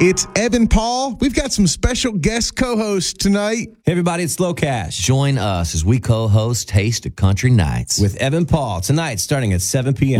It's Evan Paul. We've got some special guest co-hosts tonight. Hey, everybody, it's Slow Cash. Join us as we co-host Taste of Country Nights with Evan Paul tonight starting at 7 p.m.